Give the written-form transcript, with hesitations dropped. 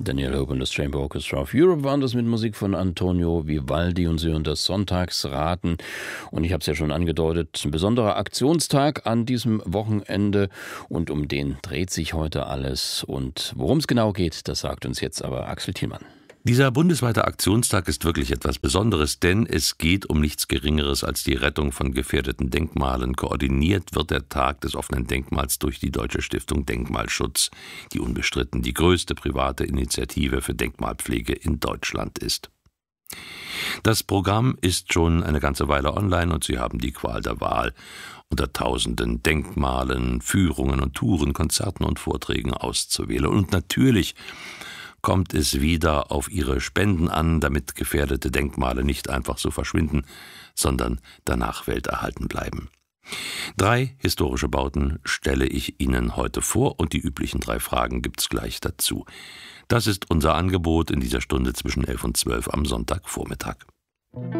Daniel Hope und das Chamber Orchestra of Europe waren das mit Musik von Antonio Vivaldi und Sie hören das Sonntagsraten. Und ich habe es ja schon angedeutet, ein besonderer Aktionstag an diesem Wochenende und um den dreht sich heute alles. Und worum es genau geht, das sagt uns jetzt aber Axel Thielmann. Dieser bundesweite Aktionstag ist wirklich etwas Besonderes, denn es geht um nichts Geringeres als die Rettung von gefährdeten Denkmalen. Koordiniert wird der Tag des offenen Denkmals durch die Deutsche Stiftung Denkmalschutz, die unbestritten die größte private Initiative für Denkmalpflege in Deutschland ist. Das Programm ist schon eine ganze Weile online und Sie haben die Qual der Wahl, unter tausenden Denkmalen, Führungen und Touren, Konzerten und Vorträgen auszuwählen. Und natürlich kommt es wieder auf Ihre Spenden an, damit gefährdete Denkmale nicht einfach so verschwinden, sondern danach welterhalten bleiben. 3 historische Bauten stelle ich Ihnen heute vor und die üblichen 3 Fragen gibt's gleich dazu. Das ist unser Angebot in dieser Stunde zwischen 11 und 12 am Sonntagvormittag.